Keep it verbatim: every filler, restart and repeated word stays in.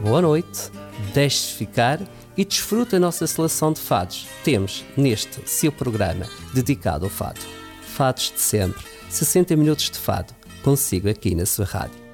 boa noite, deixe-se ficar e desfrute a nossa seleção de fados. Temos neste seu programa dedicado ao fado. Fados de sempre, sessenta minutos de fado, consigo aqui na sua rádio.